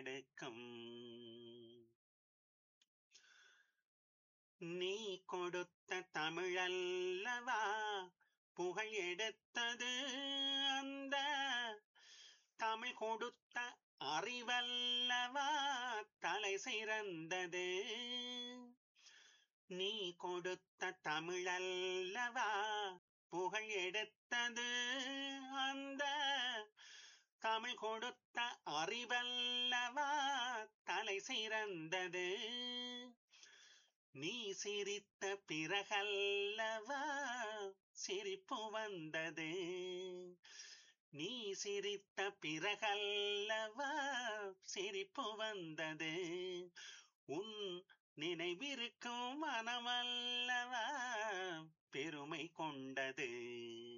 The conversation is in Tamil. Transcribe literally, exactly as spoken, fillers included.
தடுக்கும். நீ கொடுத்த தமிழல்லவா புகழ் எடுத்தது, அந்த தமிழ் கொடுத்த அறிவல்லவா தலை சிறந்தது. நீ கொடுத்த தமிழல்லவா புகழ் எடுத்தது, அந்த தமிழ் கொடுத்த அறிவல்லவா தலை சிறந்தது. நீ சிரித்த பிறகல்லவா சிரிப்பு வந்தது. நீ சிரித்த பிறகல்லவா சிரிப்பு வந்தது. உன் நினைவிருக்கும் மனமல்லவா பெருமை கொண்டது.